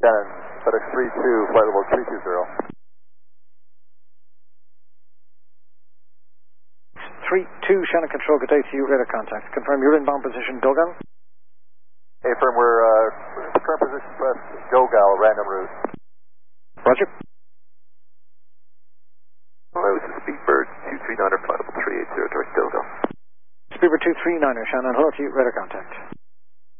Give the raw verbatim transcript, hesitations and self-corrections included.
Shannon, FedEx three two, flight level three two zero. three two, Shannon Control, good day to you, radar contact. Confirm your inbound position, Dogal. Hey, firm, we're uh, current position press, Dogal, random route. Roger. Hello, this is Speedbird two three niner, flight level three eight zero, direct Dogal. Speedbird two three niner, Shannon, hello to you, radar contact.